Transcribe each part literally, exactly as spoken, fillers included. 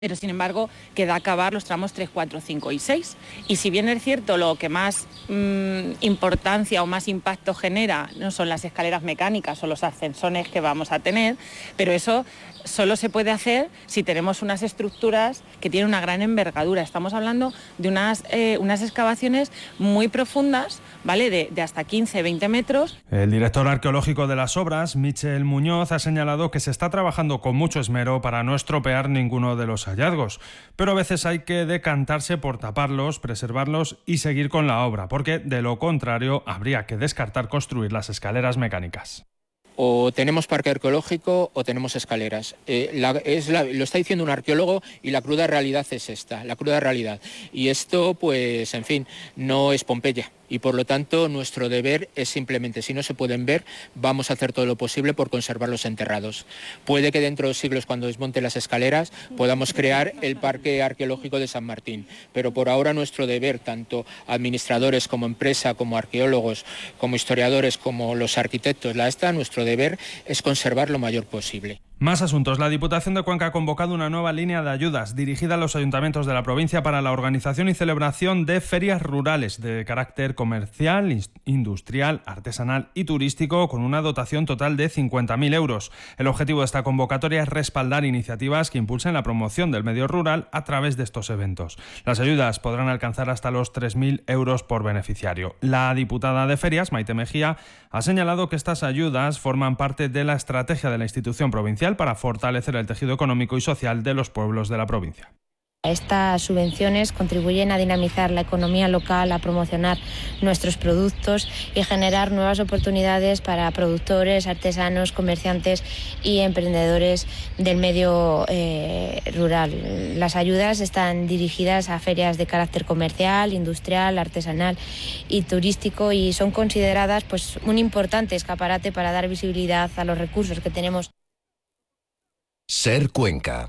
Pero, sin embargo, queda acabar los tramos tres, cuatro, cinco y seis. Y si bien es cierto, lo que más mmm, importancia o más impacto genera no son las escaleras mecánicas o los ascensores que vamos a tener, pero eso solo se puede hacer si tenemos unas estructuras que tienen una gran envergadura. Estamos hablando de unas, eh, unas excavaciones muy profundas, ¿vale? De, de hasta quince, veinte metros. El director arqueológico de las obras, Michel Muñoz, ha señalado que se está trabajando con mucho esmero para no estropear ninguno de los hallazgos, pero a veces hay que decantarse por taparlos, preservarlos y seguir con la obra, porque de lo contrario habría que descartar construir las escaleras mecánicas. O tenemos parque arqueológico o tenemos escaleras. Eh, la, es la, lo está diciendo un arqueólogo y la cruda realidad es esta, la cruda realidad. Y esto, pues, en fin, no es Pompeya. Y por lo tanto, nuestro deber es simplemente, si no se pueden ver, vamos a hacer todo lo posible por conservarlos enterrados. Puede que dentro de siglos, cuando desmonte las escaleras, podamos crear el Parque Arqueológico de San Martín. Pero por ahora nuestro deber, tanto administradores como empresa, como arqueólogos, como historiadores, como los arquitectos, la esta, nuestro deber es conservar lo mayor posible. Más asuntos. La Diputación de Cuenca ha convocado una nueva línea de ayudas dirigida a los ayuntamientos de la provincia para la organización y celebración de ferias rurales de carácter comercial, industrial, artesanal y turístico, con una dotación total de cincuenta mil euros. El objetivo de esta convocatoria es respaldar iniciativas que impulsen la promoción del medio rural a través de estos eventos. Las ayudas podrán alcanzar hasta los tres mil euros por beneficiario. La diputada de Ferias, Maite Mejía, ha señalado que estas ayudas forman parte de la estrategia de la institución provincial para fortalecer el tejido económico y social de los pueblos de la provincia. Estas subvenciones contribuyen a dinamizar la economía local, a promocionar nuestros productos y generar nuevas oportunidades para productores, artesanos, comerciantes y emprendedores del medio eh, rural. Las ayudas están dirigidas a ferias de carácter comercial, industrial, artesanal y turístico y son consideradas pues, un importante escaparate para dar visibilidad a los recursos que tenemos. Ser Cuenca.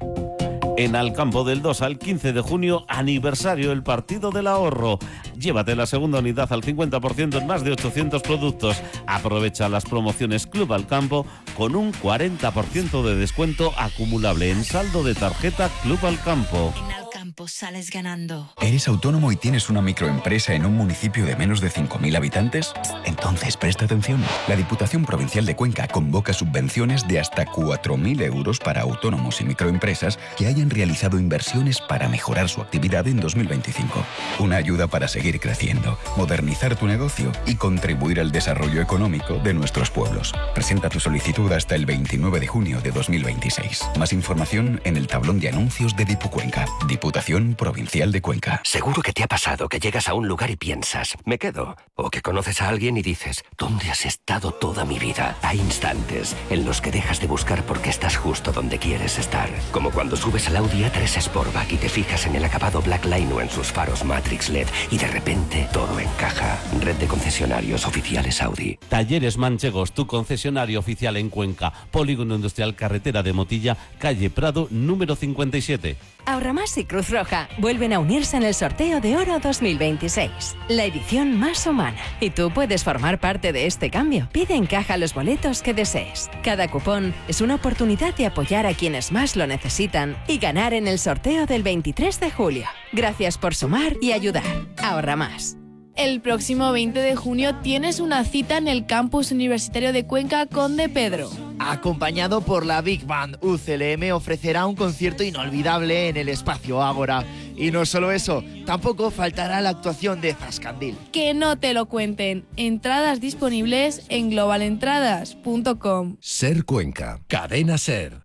En Alcampo, del dos al quince de junio, aniversario del Partido del Ahorro. Llévate la segunda unidad al cincuenta por ciento en más de ochocientos productos. Aprovecha las promociones Club Alcampo con un cuarenta por ciento de descuento acumulable en saldo de tarjeta Club Alcampo. Sales ganando. ¿Eres autónomo y tienes una microempresa en un municipio de menos de cinco mil habitantes? Entonces presta atención. La Diputación Provincial de Cuenca convoca subvenciones de hasta cuatro mil euros para autónomos y microempresas que hayan realizado inversiones para mejorar su actividad en dos mil veinticinco. Una ayuda para seguir creciendo, modernizar tu negocio y contribuir al desarrollo económico de nuestros pueblos. Presenta tu solicitud hasta el veintinueve de junio de dos mil veintiséis. Más información en el tablón de anuncios de Dipucuenca. Diputación Provincial de Cuenca. Seguro que te ha pasado que llegas a un lugar y piensas, me quedo. O que conoces a alguien y dices, ¿dónde has estado toda mi vida? Hay instantes en los que dejas de buscar porque estás justo donde quieres estar. Como cuando subes al Audi A tres Sportback y te fijas en el acabado Blackline o en sus faros Matrix L E D y de repente todo encaja. Red de concesionarios oficiales Audi. Talleres Manchegos, tu concesionario oficial en Cuenca. Polígono Industrial Carretera de Motilla, calle Prado, número cincuenta y siete. Ahorramás y Cruz Roja vuelven a unirse en el sorteo de Oro dos mil veintiséis, la edición más humana. Y tú puedes formar parte de este cambio. Pide en caja los boletos que desees. Cada cupón es una oportunidad de apoyar a quienes más lo necesitan y ganar en el sorteo del veintitrés de julio. Gracias por sumar y ayudar. Ahorra más. El próximo veinte de junio tienes una cita en el campus universitario de Cuenca Conde Pedro. Acompañado por la Big Band, U C L M ofrecerá un concierto inolvidable en el espacio Ágora. Y no solo eso, tampoco faltará la actuación de Zascandil. Que no te lo cuenten. Entradas disponibles en global entradas punto com. Ser Cuenca, cadena Ser.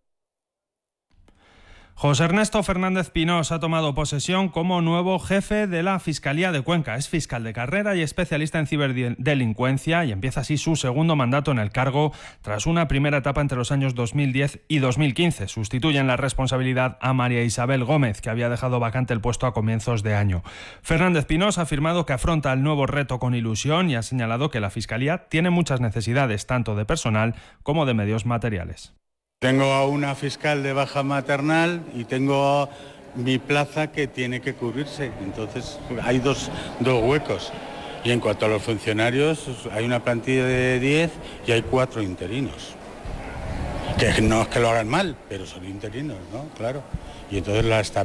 José Ernesto Fernández Pinós ha tomado posesión como nuevo jefe de la Fiscalía de Cuenca. Es fiscal de carrera y especialista en ciberdelincuencia y empieza así su segundo mandato en el cargo tras una primera etapa entre los años dos mil diez y dos mil quince. Sustituye en la responsabilidad a María Isabel Gómez, que había dejado vacante el puesto a comienzos de año. Fernández Pinós ha afirmado que afronta el nuevo reto con ilusión y ha señalado que la Fiscalía tiene muchas necesidades, tanto de personal como de medios materiales. Tengo a una fiscal de baja maternal y tengo mi plaza que tiene que cubrirse. Entonces hay dos, dos huecos. Y en cuanto a los funcionarios, hay una plantilla de diez y hay cuatro interinos. Que no es que lo hagan mal, pero son interinos, ¿no? Claro. y entonces la